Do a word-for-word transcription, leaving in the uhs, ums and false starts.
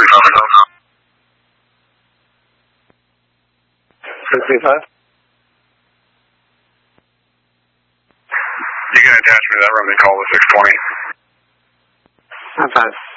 six three five. You can attach me to that room. They call the six twenty. I'm fine.